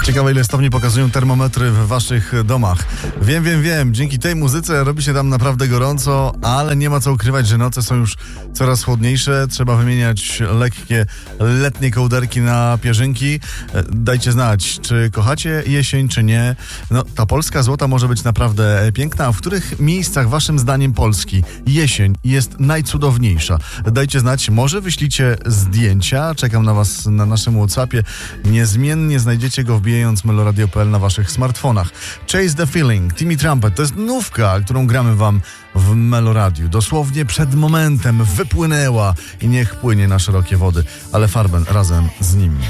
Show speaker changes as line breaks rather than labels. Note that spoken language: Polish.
Ciekawe, ile stopni pokazują termometry w waszych domach. Wiem. Dzięki tej muzyce robi się tam naprawdę gorąco, ale nie ma co ukrywać, że noce są już coraz chłodniejsze. Trzeba wymieniać lekkie, letnie kołderki na pierzynki. Dajcie znać, czy kochacie jesień, czy nie. No, ta polska złota może być naprawdę piękna. A w których miejscach waszym zdaniem Polski jesień jest najcudowniejsza? Dajcie znać, może wyślijcie zdjęcia. Czekam na was na naszym WhatsAppie. Niezmiennie znajdziecie go wbijając meloradio.pl na waszych smartfonach. Chase the Feeling, Timmy Trumpet, to jest nówka, którą gramy wam w Meloradiu. Dosłownie przed momentem wypłynęła i niech płynie na szerokie wody, ale Farben razem z nim.